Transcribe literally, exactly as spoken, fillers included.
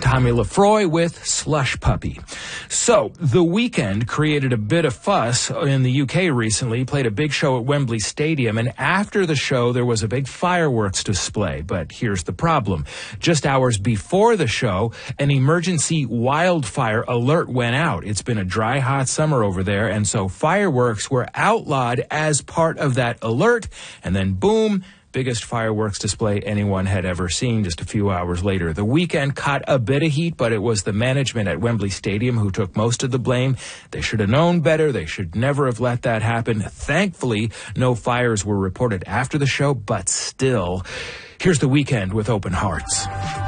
Tommy Lefroy with Slush Puppy. So, The Weeknd created a bit of fuss in the U K recently. He played a big show at Wembley Stadium, and after the show, there was a big fireworks display. But here's the problem. Just hours before the show, an emergency wildfire alert went out. It's been a dry, hot summer over there, and so fireworks were outlawed as part of that alert, and then boom, biggest fireworks display anyone had ever seen just a few hours later. The Weeknd caught a bit of heat, but it was the management at Wembley Stadium who took most of the blame. They should have known better. They should never have let that happen. Thankfully, no fires were reported after the show, but still, here's The Weeknd with Open Hearts.